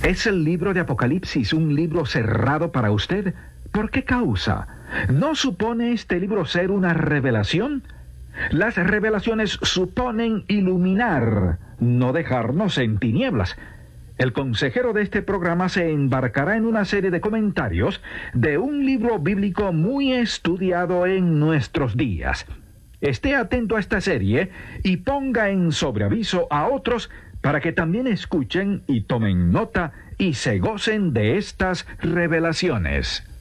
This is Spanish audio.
¿Es el libro de Apocalipsis un libro cerrado para usted? ¿Por qué causa? ¿No supone este libro ser una revelación? Las revelaciones suponen iluminar, no dejarnos en tinieblas. El consejero de este programa se embarcará en una serie de comentarios de un libro bíblico muy estudiado en nuestros días. Esté atento a esta serie y ponga en sobreaviso a otros para que también escuchen y tomen nota y se gocen de estas revelaciones.